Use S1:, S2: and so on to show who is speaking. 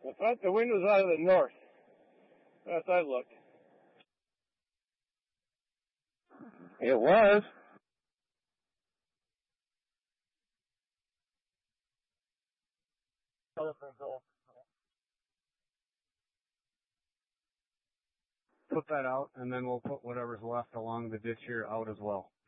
S1: I thought the wind was out of the north. Last I looked.
S2: It was. Put that out, and then we'll put whatever's left along the ditch here out as well.